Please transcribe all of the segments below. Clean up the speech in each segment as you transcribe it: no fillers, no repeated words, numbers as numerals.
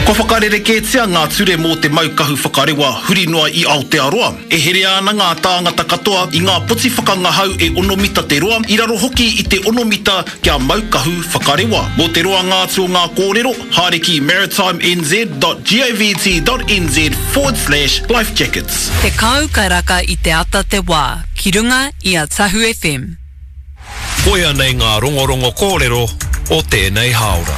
Ko whakarereketia ngā ture mō te maukahu whakarewa huri noa I Aotearoa. E here ana ngā tāngata katoa I ngā poti whakangahau e 1 mita te roa, I raro hoki I te 1 mita kia maukahu whakarewa. Mō te roa ngātu o ngā kōrero, hareki maritimenz.gov.nz/life-jackets. Te kau kairaka I te ata te wā, ki runga I a Tahu FM. Koia nei ngā rongorongo kōrero o tēnei haora.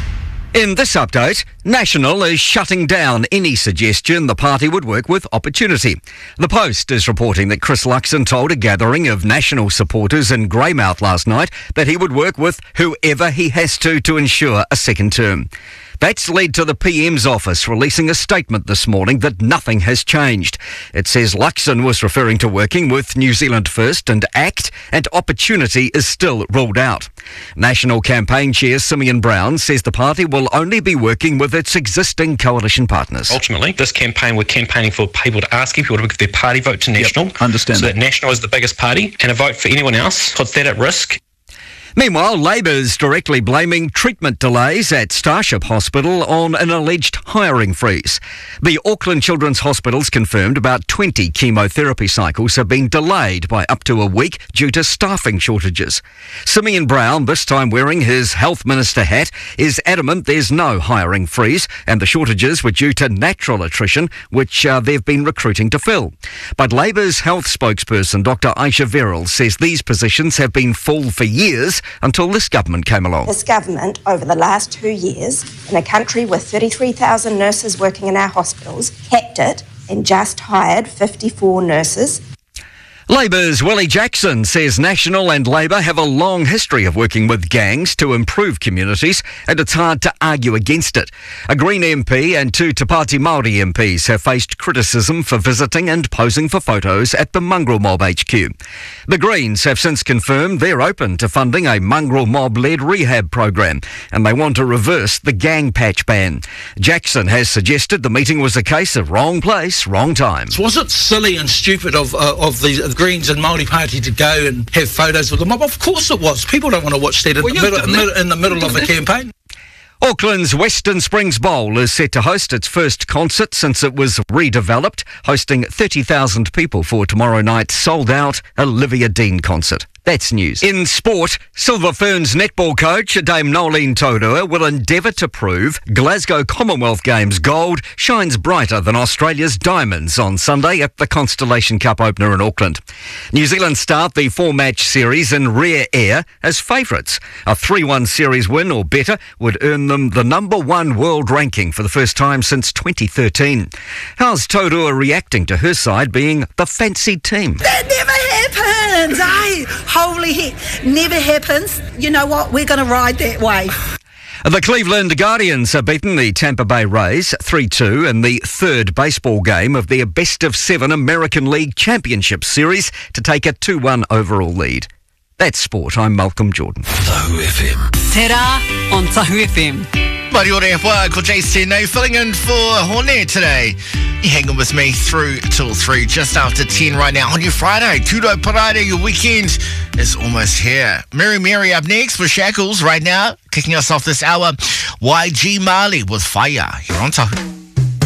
In this update, National is shutting down any suggestion the party would work with Opportunity. The Post is reporting that Chris Luxon told a gathering of National supporters in Greymouth last night that he would work with whoever he has to ensure a second term. That's led to the PM's office releasing a statement this morning that nothing has changed. It says Luxon was referring to working with New Zealand First and ACT, and Opportunity is still ruled out. National Campaign Chair Simeon Brown says the party will only be working with its existing coalition partners. Ultimately, this campaign, we're campaigning for people to asking people to give their party vote to National. Understand so that National is the biggest party, and a vote for anyone else puts that at risk. Meanwhile, Labour's directly blaming treatment delays at Starship Hospital on an alleged hiring freeze. The Auckland Children's Hospital's confirmed about 20 chemotherapy cycles have been delayed by up to a week due to staffing shortages. Simeon Brown, this time wearing his Health Minister hat, is adamant there's no hiring freeze and the shortages were due to natural attrition, which they've been recruiting to fill. But Labour's health spokesperson, Dr Aisha Verrill, says these positions have been full for years until this government came along. This government, over the last 2 years, in a country with 33,000 nurses working in our hospitals, kept it and just hired 54 nurses. Labour's Willie Jackson says National and Labour have a long history of working with gangs to improve communities, and it's hard to argue against it. A Green MP and 2 Te Pāti Māori MPs have faced criticism for visiting and posing for photos at the Mongrel Mob HQ. The Greens have since confirmed they're open to funding a Mongrel Mob-led rehab program, and they want to reverse the gang patch ban. Jackson has suggested the meeting was a case of wrong place, wrong time. Was it silly and stupid of the Greens and Māori Party to go and have photos with the mob? Of course it was. People don't want to watch that in the middle of a campaign. Auckland's Western Springs Bowl is set to host its first concert since it was redeveloped, hosting 30,000 people for tomorrow night's sold-out Olivia Dean concert. That's news. In sport, Silver Ferns netball coach Dame Nolene Taurua will endeavour to prove Glasgow Commonwealth Games gold shines brighter than Australia's diamonds on Sunday at the Constellation Cup opener in Auckland. New Zealand start the 4-match series in rare air as favourites. A 3-1 series win or better would earn them the #1 world ranking for the first time since 2013. How's Taurua reacting to her side being the fancied team? That never happens, eh? Holy heck, never happens. You know what? We're going to ride that wave. The Cleveland Guardians have beaten the Tampa Bay Rays 3-2 in the third baseball game of their best-of-7 American League Championship Series to take a 2-1 overall lead. That's sport. I'm Malcolm Jordan. Tahu FM. Te rā on Tahu FM. Mari ore wha, ko Jason now filling in for Hone today. You're hanging with me through till 3, just after 10 right now on your Friday. Kudo Parade, your weekend is almost here. Mary up next for Shackles right now. Kicking us off this hour, YG Marley with Fire here on Tahu.